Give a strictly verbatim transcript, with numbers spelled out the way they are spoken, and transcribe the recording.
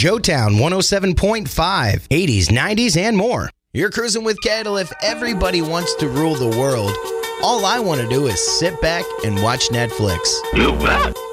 Joetown one oh seven point five, eighties, nineties, and more. You're cruising with Cadel. If everybody wants to rule the world, all I want to do is sit back and watch Netflix.